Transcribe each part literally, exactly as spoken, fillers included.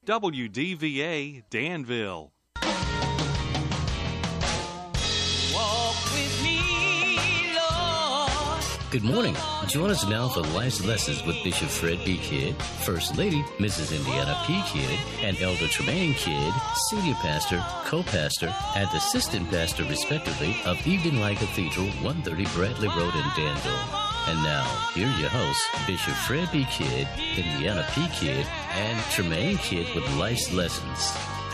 W D V A Danville. Good morning. Join us now for Life's Lessons with Bishop Fred B. Kidd, First Lady Missus Indiana P. Kidd, and Elder Tremaine Kidd, Senior Pastor, Co-Pastor, and Assistant Pastor, respectively, of Evening Light Cathedral, one thirty Bradley Road in Danville. And now, here are your hosts, Bishop Fred B. Kidd, Indiana P. Kidd, and Tremaine Kidd with Life's Lessons.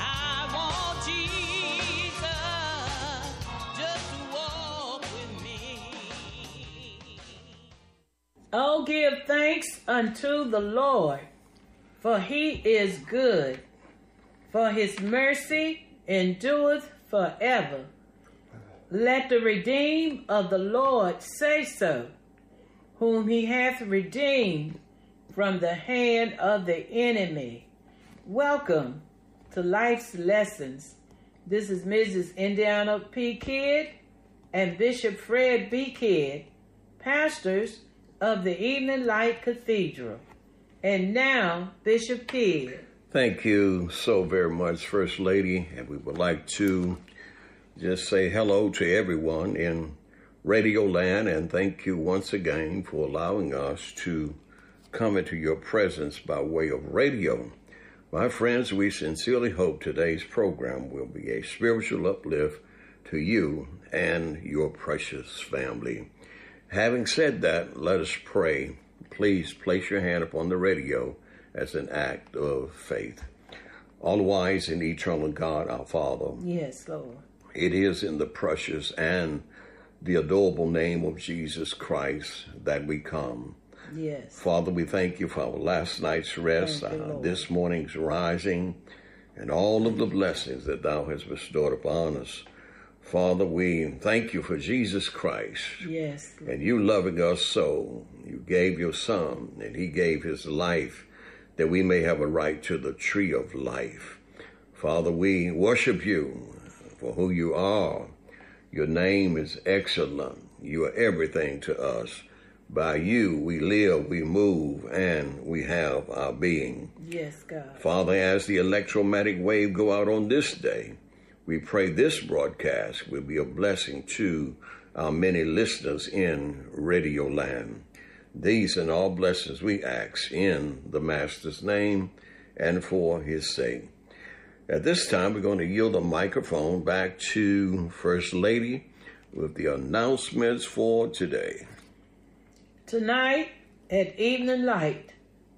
Oh, give thanks unto the Lord, for he is good, for his mercy endureth forever. Let the redeemed of the Lord say so, whom he hath redeemed from the hand of the enemy. Welcome to Life's Lessons. This is Missus Indiana P. Kidd and Bishop Fred B. Kidd, pastors of the Evening Light Cathedral. And now, Bishop Kidd. Thank you so very much, First Lady. And we would like to just say hello to everyone in Radio Land, and thank you once again for allowing us to come into your presence by way of radio. My friends, we sincerely hope today's program will be a spiritual uplift to you and your precious family. Having said that, let us pray. Please place your hand upon the radio as an act of faith. All-wise and eternal God, our Father. Yes, Lord. It is in the precious and the adorable name of Jesus Christ that we come. Yes. Father, we thank you for our last night's rest, you, uh, this morning's rising, and all of the blessings that thou hast bestowed upon us. Father, we thank you for Jesus Christ. Yes. Lord. And you loving us so. You gave your son, and he gave his life that we may have a right to the tree of life. Father, we worship you for who you are. Your name is excellent. You are everything to us. By you we live, we move, and we have our being. Yes, God. Father, as the electromagnetic wave go out on this day, we pray this broadcast will be a blessing to our many listeners in Radio Land. These and all blessings we ask in the Master's name and for his sake. At this time, we're going to yield the microphone back to First Lady with the announcements for today. Tonight at Evening Light,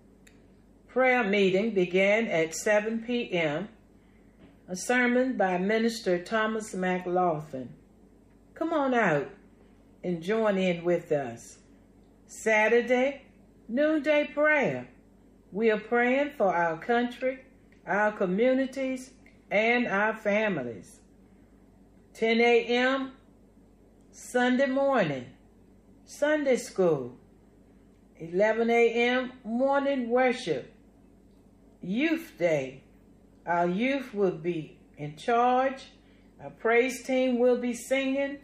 prayer meeting began at seven p.m., a sermon by Minister Thomas McLaughlin. Come on out and join in with us. Saturday, noonday prayer. We are praying for our country, our communities, and our families. ten a.m., Sunday morning, Sunday school. eleven a.m., morning worship. Youth Day. Our youth will be in charge. Our praise team will be singing.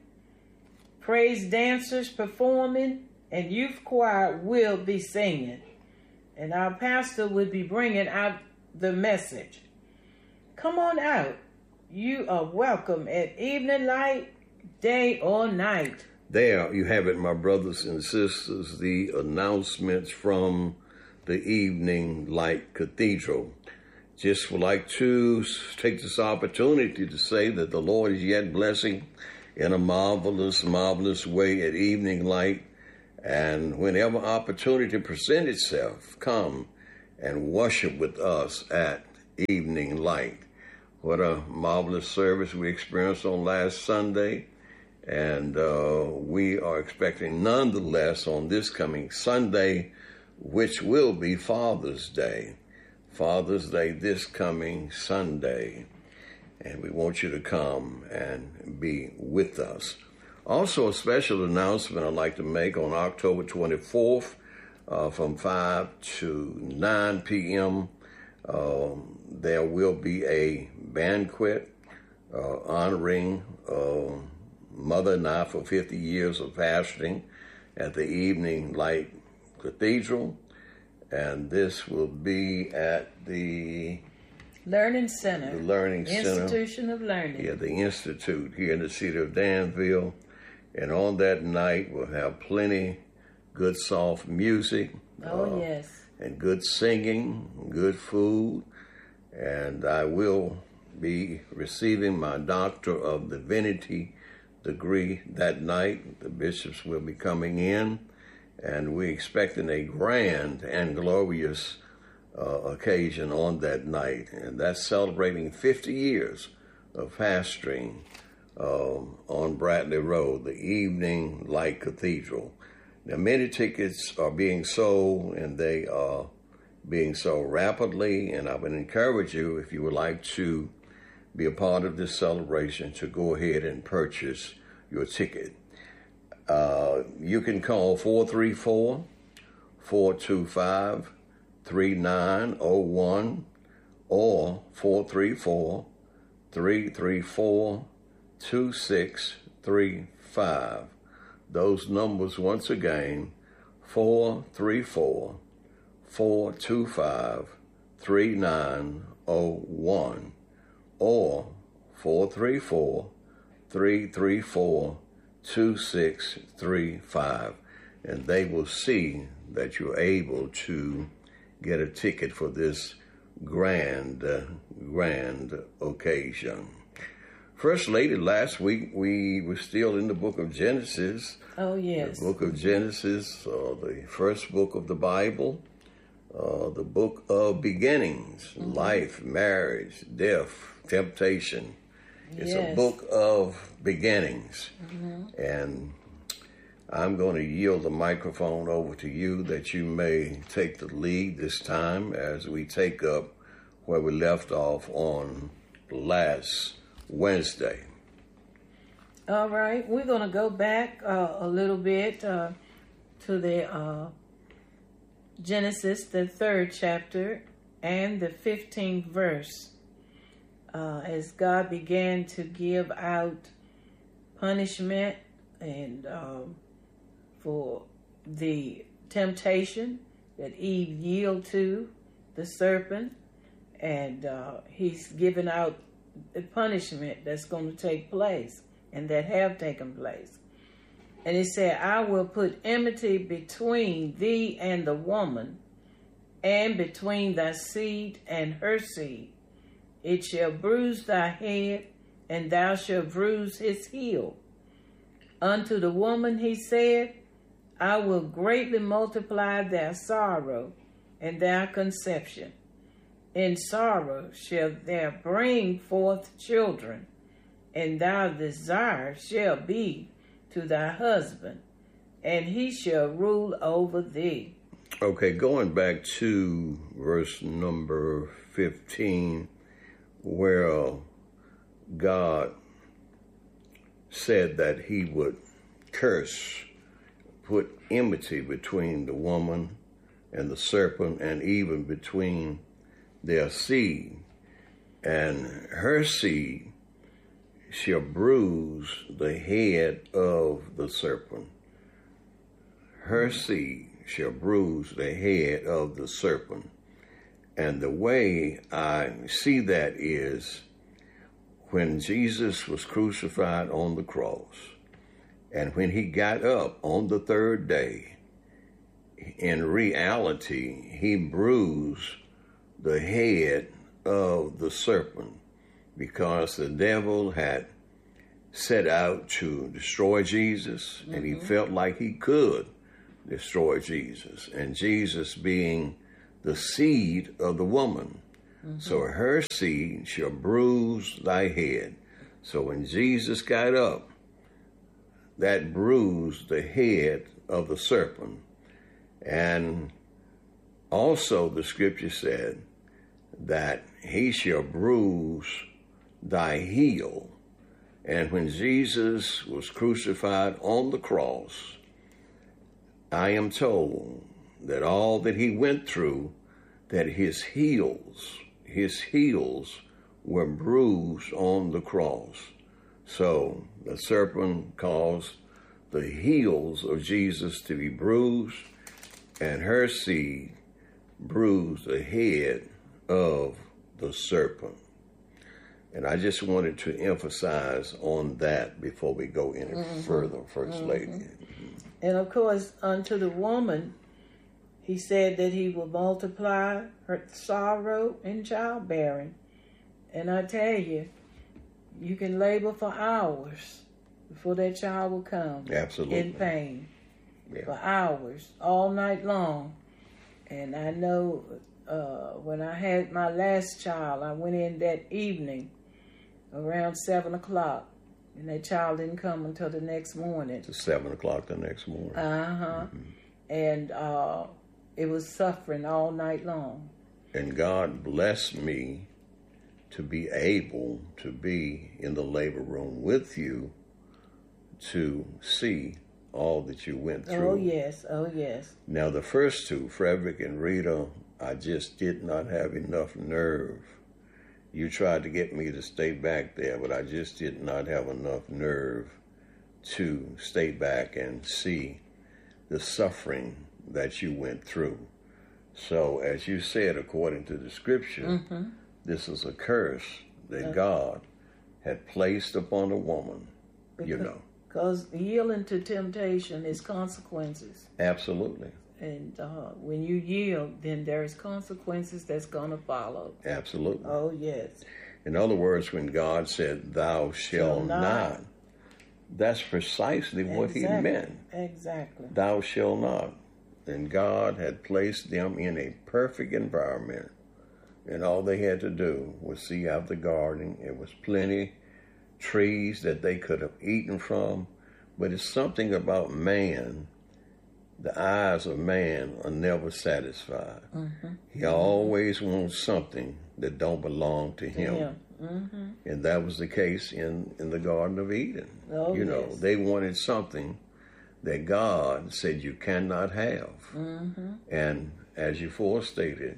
Praise dancers performing. And youth choir will be singing. And our pastor will be bringing out the message. Come on out. You are welcome at Evening Light, day or night. There you have it, my brothers and sisters, the announcements from the Evening Light Cathedral. Just would like to take this opportunity to say that the Lord is yet blessing in a marvelous, marvelous way at Evening Light. And whenever opportunity presents itself, come and worship with us at Evening Light. What a marvelous service we experienced on last Sunday. And uh, we are expecting nonetheless on this coming Sunday, which will be Father's Day. Father's Day this coming Sunday. And we want you to come and be with us. Also, a special announcement I'd like to make on October twenty-fourth uh, from five to nine p.m. Um, there will be a banquet uh, honoring uh, Mother and I for fifty years of pastoring at the Evening Light Cathedral. And this will be at the Learning Center. The Learning Center. Institution of Learning. Yeah, the Institute here in the city of Danville. And on that night, we'll have plenty good soft music. Oh, uh, yes. And good singing, good food. And I will be receiving my Doctor of Divinity degree that night. The bishops will be coming in, and we're expecting a grand and glorious uh, occasion on that night. And that's celebrating fifty years of pastoring um, on Bradley Road, the Evening Light Cathedral. Now, many tickets are being sold, and they are being sold rapidly, and I would encourage you, if you would like to be a part of this celebration, to go ahead and purchase your ticket. Uh, you can call four three four, four two five, three nine zero one or four three four, three three four, two six three five. Those numbers once again, four three four, four two five, three nine zero one or four three four, three three four, two six three five. And they will see that you're able to get a ticket for this grand, uh, grand occasion. First Lady, last week we were still in the book of Genesis. Oh, yes. The book of Genesis, uh, the first book of the Bible, uh, the book of beginnings, mm-hmm. life, marriage, death, temptation. It's yes. a book of beginnings. Mm-hmm. And I'm going to yield the microphone over to you that you may take the lead this time as we take up where we left off on last Wednesday. All right, we're going to go back uh, a little bit uh, to the uh, Genesis, the third chapter, and the fifteenth verse. Uh, as God began to give out punishment and um, for the temptation that Eve yielded to the serpent, and uh, he's given out the punishment that's going to take place and that have taken place. And he said, I will put enmity between thee and the woman, and between thy seed and her seed. It shall bruise thy head, and thou shalt bruise his heel. Unto the woman he said, I will greatly multiply thy sorrow and thy conception. In sorrow shalt thou bring forth children, and thy desire shall be to thy husband, and he shall rule over thee. Okay, going back to verse number fifteen, where God said that he would curse, put enmity between the woman and the serpent, and even between their seed, and her seed shall bruise the head of the serpent. Her seed shall bruise the head of the serpent. And the way I see that is when Jesus was crucified on the cross, and when he got up on the third day, in reality, he bruised the head of the serpent, because the devil had set out to destroy Jesus, mm-hmm. and he felt like he could destroy Jesus, and Jesus being the seed of the woman. Mm-hmm. So her seed shall bruise thy head. So when Jesus got up, that bruised the head of the serpent. And also the scripture said that he shall bruise thy heel. And when Jesus was crucified on the cross, I am told that all that he went through, that his heels, his heels were bruised on the cross. So the serpent caused the heels of Jesus to be bruised, and her seed bruised the head of the serpent. And I just wanted to emphasize on that before we go any mm-hmm. further, First mm-hmm. Lady. And of course, unto the woman, he said that he will multiply her sorrow in childbearing. And I tell you, you can labor for hours before that child will come. Absolutely. In pain. Yeah. For hours, all night long. And I know uh, when I had my last child, I went in that evening around seven o'clock. And that child didn't come until the next morning. To seven o'clock the next morning. Uh-huh. Mm-hmm. And uh, it was suffering all night long. And God blessed me to be able to be in the labor room with you to see all that you went through. Oh, yes. Oh, yes. Now, the first two, Frederick and Rita, I just did not have enough nerve. You tried to get me to stay back there, but I just did not have enough nerve to stay back and see the suffering that you went through. So, as you said, according to the scripture, mm-hmm. this is a curse that okay. God had placed upon a woman, because, you know. Because yielding to temptation is consequences. Absolutely. And uh, when you yield, then there's consequences that's going to follow. Absolutely. Oh, yes. In other words, when God said, thou shalt Shall not. not, that's precisely what exactly. he meant. Exactly. Thou shalt not. And God had placed them in a perfect environment. And all they had to do was see out the garden. It was plenty trees that they could have eaten from. But it's something about man. The eyes of man are never satisfied. Mm-hmm. He mm-hmm. always wants something that don't belong to him. Yeah. Mm-hmm. And that was the case in, in the Garden of Eden. Oh, you know, yes. they wanted something that God said you cannot have. Mm-hmm. And as you forestated,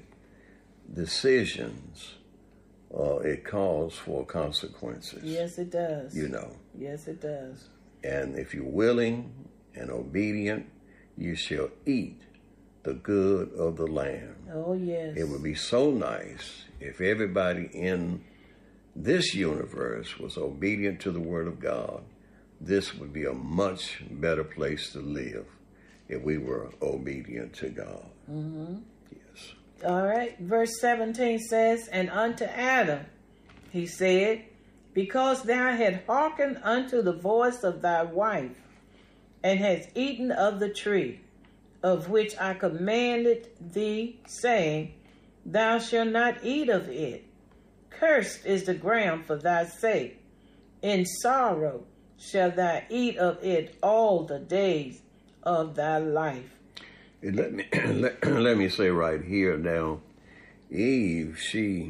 decisions, uh, it calls for consequences. Yes, it does. You know. Yes, it does. And if you're willing and obedient, you shall eat the good of the land. Oh, yes. It would be so nice if everybody in this universe was obedient to the Word of God. This would be a much better place to live if we were obedient to God. Mm-hmm. Yes. All right. Verse seventeen says, and unto Adam he said, because thou had hearkened unto the voice of thy wife, and hast eaten of the tree, of which I commanded thee, saying, thou shalt not eat of it. Cursed is the ground for thy sake. In sorrow shalt thou eat of it all the days of thy life. Let me let, let me say right here now, Eve, she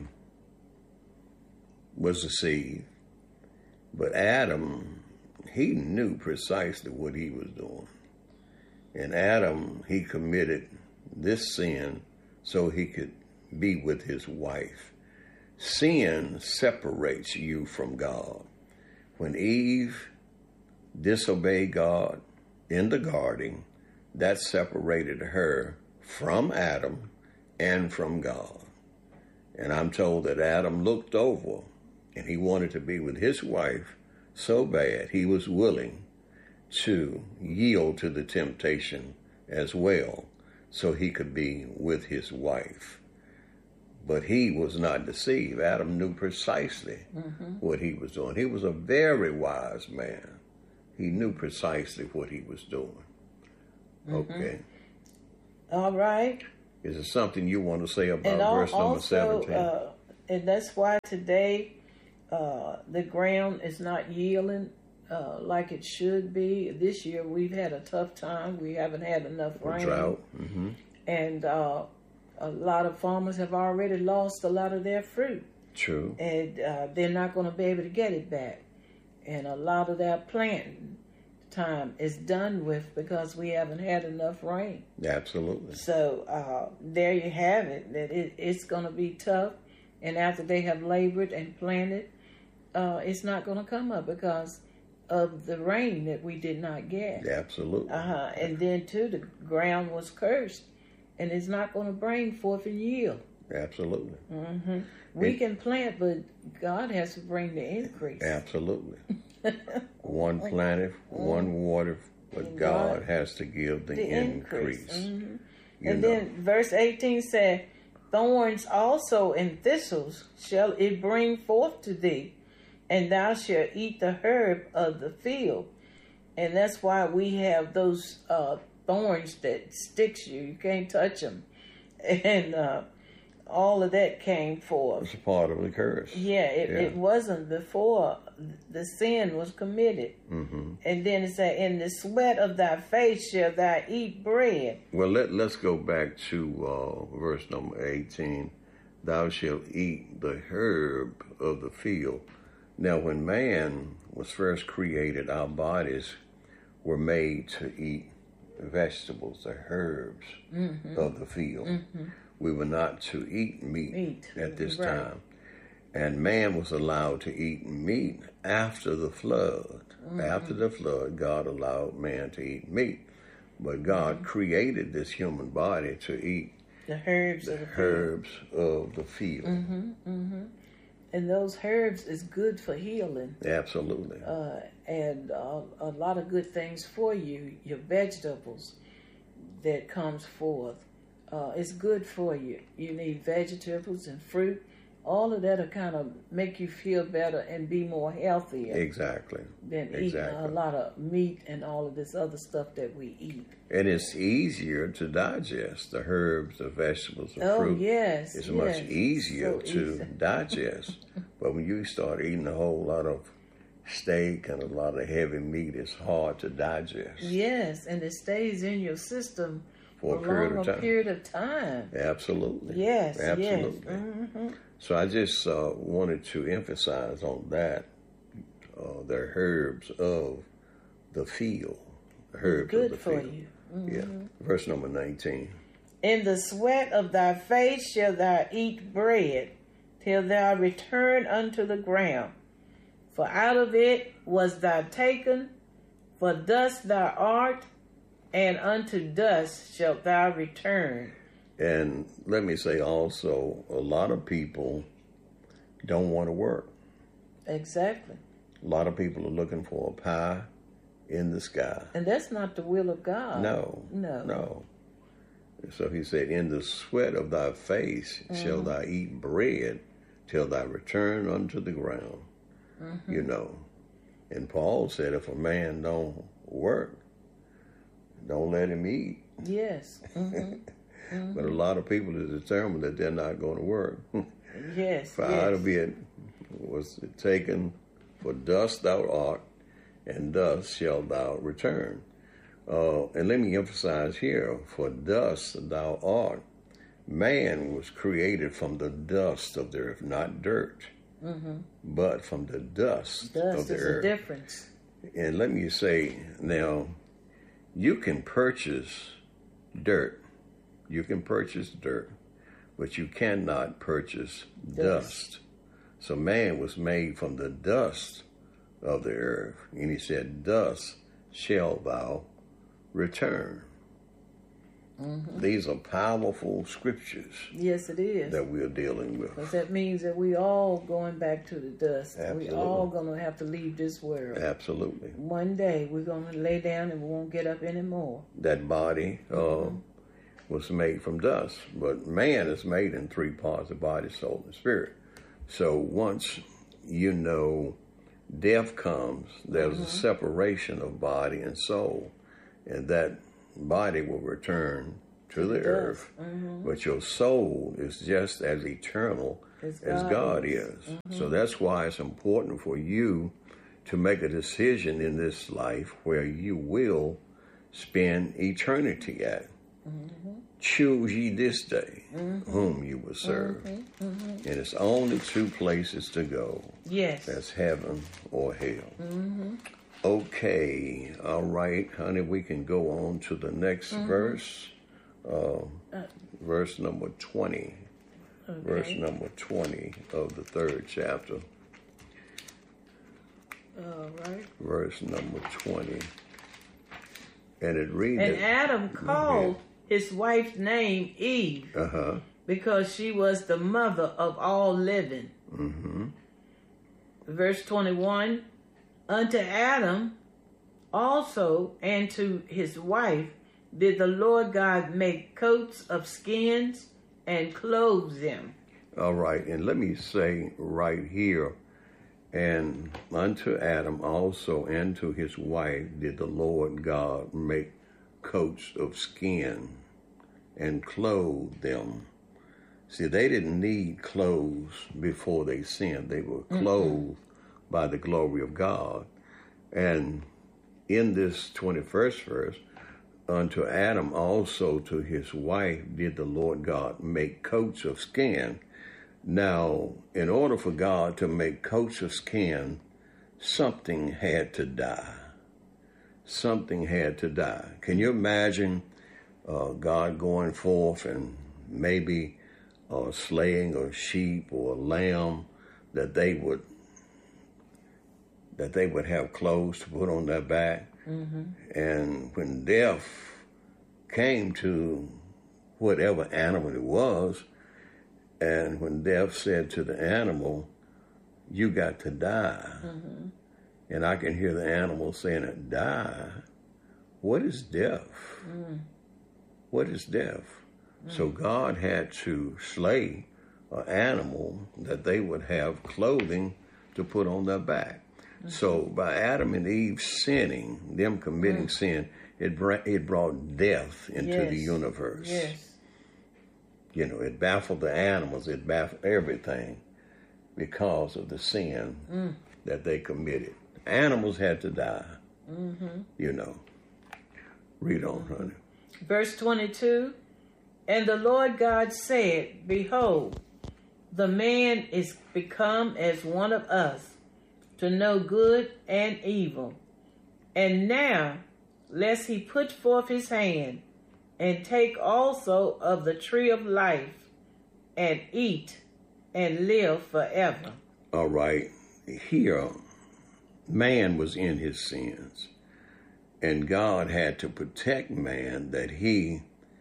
was deceived, but Adam, he knew precisely what he was doing. And Adam, he committed this sin so he could be with his wife. Sin separates you from God. When Eve disobeyed God in the garden, that separated her from Adam and from God. And I'm told that Adam looked over and he wanted to be with his wife so bad he was willing to yield to the temptation as well so he could be with his wife. But he was not deceived. Adam knew precisely mm-hmm. what he was doing. He was a very wise man. He knew precisely what he was doing. Mm-hmm. Okay. All right. Is there something you want to say about and verse also, number seventeen? Uh, and that's why today uh, the ground is not yielding uh, like it should be. This year we've had a tough time. We haven't had enough rain. Drought. Mm-hmm. And uh, a lot of farmers have already lost a lot of their fruit. True. And uh, they're not going to be able to get it back. And a lot of their planting time is done with because we haven't had enough rain. Absolutely. So uh, there you have it. That it, it's going to be tough. And after they have labored and planted, uh, it's not going to come up because of the rain that we did not get. Absolutely. Uh-huh. And then, too, the ground was cursed. And it's not going to bring forth and yield. Absolutely. Mm-hmm. We It- can plant, but God has to bring the increase. Absolutely. One planted, one watered, but And God God- has to give the, The increase. increase. Mhm. You And know. then verse eighteen said, "Thorns also and thistles shall it bring forth to thee, and thou shalt eat the herb of the field." And that's why we have those uh, thorns that sticks you. You can't touch them. And uh, all of that came forth. It's a part of the curse. Yeah, it, Yeah. it wasn't before the sin was committed. hmm And then it said, "In the sweat of thy face shall thou eat bread." Well, let, let's go back to uh, verse number eighteen. Thou shalt eat the herb of the field. Now, when man was first created, our bodies were made to eat vegetables, the herbs Mm-hmm. of the field. We were not to eat meat, Meat, at this right. time. And man was allowed to eat meat after the flood. Mm-hmm. After the flood, God allowed man to eat meat. But God Mm-hmm. created this human body to eat The herbs the of the field. herbs of the field. Mm-hmm. And those herbs is good for healing. Absolutely. Uh, and uh, a lot of good things for you. Your vegetables that comes forth, uh, it's good for you. You need vegetables and fruit. All of that'll kind of make you feel better and be more healthier Exactly. than eating Exactly. a lot of meat and all of this other stuff that we eat. And it's easier to digest the herbs, the vegetables, the Oh, fruit. yes. It's yes. much easier So to easy. digest. But when you start eating a whole lot of steak and a lot of heavy meat, it's hard to digest. Yes, and it stays in your system For a a period of longer time. period of time. Absolutely. Yes, Absolutely. yes. hmm So I just uh, wanted to emphasize on that, uh, the herbs of the field. The herbs Good of the for field. you. Yeah. Verse number nineteen. In the sweat of thy face shalt thou eat bread, till thou return unto the ground. For out of it was thou taken, for dust thou art, and unto dust shalt thou return. And let me say also, a lot of people don't want to work. Exactly. A lot of people are looking for a pie in the sky. And that's not the will of God. No. No. No. So he said, in the sweat of thy face shall thou eat bread till thou return unto the ground. Mm-hmm. You know. And Paul said, if a man don't work, don't let him eat. Yes. hmm But a lot of people are determined that they're not going to work. Yes. For yes. out of it was taken, for dust thou art, and dust shalt thou return. Uh, and let me emphasize here, for dust thou art. Man was created from the dust of the earth, not dirt, Mm-hmm. but from the dust, Dust of the is earth. a difference. And let me say now, you can purchase dirt. You can purchase dirt, but you cannot purchase dust. Dust. So man was made from the dust of the earth. And he said, dust shall thou return. Mm-hmm. These are powerful scriptures Yes, it is. that we're dealing with. Because that means that we all going back to the dust. Absolutely. We all going to have to leave this world. Absolutely. One day we're going to lay down and we won't get up anymore. That body uh, Mm-hmm. was made from dust, but man is made in three parts: the body, soul, and spirit. So once you know death comes, there's Mm-hmm. a separation of body and soul, and that body will return to the dust. earth, Mm-hmm. but your soul is just as eternal As as God God is. is. So that's why it's important for you to make a decision in this life where you will spend eternity at. Choose ye this day whom you will serve. And it's only two places to go. Yes. That's heaven or hell. Okay, all right, honey, we can go on to the next verse. Uh, verse number twenty. Verse Okay. number twenty of the third chapter. All right. Verse number twenty. And it reads, And Adam called his wife's name Eve, uh-huh, because she was the mother of all living. Mm-hmm. Verse twenty-one, unto Adam also and to his wife did the Lord God make coats of skins and clothe them. All right, and let me say right here, and unto Adam also and to his wife did the Lord God make coats of skin and clothe them. See, they didn't need clothes before they sinned. They were clothed mm-hmm. by the glory of God. And in this twenty-first verse, unto Adam also to his wife did the Lord God make coats of skin. Now, in order for God to make coats of skin, something had to die. Something had to die. Can you imagine uh, God going forth and maybe uh, slaying a sheep or a lamb that they would that they would have clothes to put on their back? Mm-hmm. And when death came to whatever animal it was, and when death said to the animal, you got to die. Mm-hmm. And I can hear the animal saying, die? What is death? Mm. What is death? Mm. So God had to slay an animal that they would have clothing to put on their back. Mm-hmm. So by Adam and Eve sinning, them committing mm. sin, it, bra- it brought death into yes. the universe. Yes. You know, it baffled the animals, it baffled everything because of the sin mm. that they committed. Animals had to die, mm-hmm. you know. Read on, honey. Verse twenty-two, and the Lord God said, behold, the man is become as one of us, to know good and evil. And now, lest he put forth his hand, and take also of the tree of life, and eat, and live forever. All right. Here, man was in his sins, and God had to protect man that he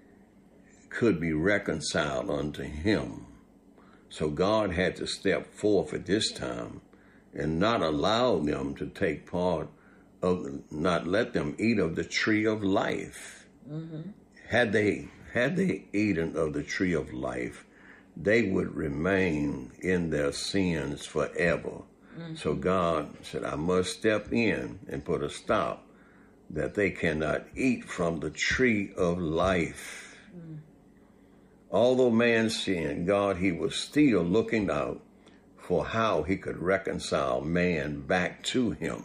could be reconciled unto him. So God had to step forth at this time and not allow them to take part of, not let them eat of the tree of life. Mm-hmm. Had they had they eaten of the tree of life, they would remain in their sins forever. Mm-hmm. So God said, I must step in and put a stop that they cannot eat from the tree of life. Mm. Although man sinned, God, he was still looking out for how he could reconcile man back to him.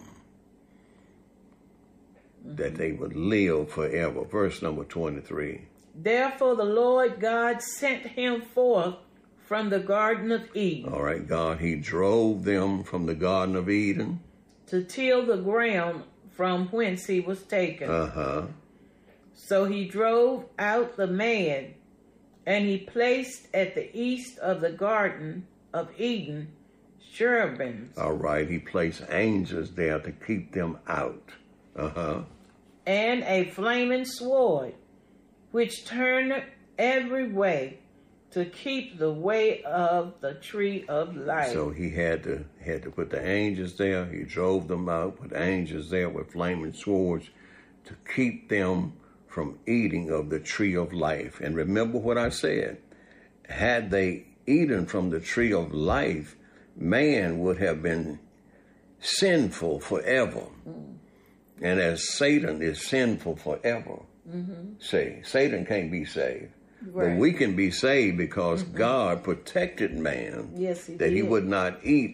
Mm-hmm. That they would live forever. Verse number twenty-three. Therefore the Lord God sent him forth from the Garden of Eden. All right, God, he drove them from the Garden of Eden. To till the ground from whence he was taken. Uh-huh. So he drove out the man, and he placed at the east of the Garden of Eden cherubims. All right, he placed angels there to keep them out. Uh-huh. And a flaming sword, which turned every way to keep the way of the tree of life. So he had to had to put the angels there. He drove them out, put angels there with flaming swords to keep them from eating of the tree of life. And remember what I said. Had they eaten from the tree of life, man would have been sinful forever. Mm. And as Satan is sinful forever, mm-hmm. say, Satan can't be saved. Right. But we can be saved because mm-hmm. God protected man yes, he that did. he would not eat